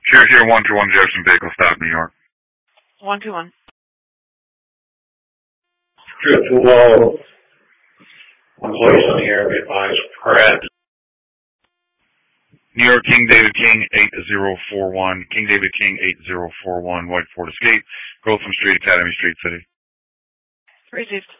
Here, 121 Jefferson Vehicle Stop, New York. 121. True to all employees on the air, be advised, correct. New York, King David King 8041. King David King 8041. White Ford Escape. Grotham Street, Academy Street, City. Received.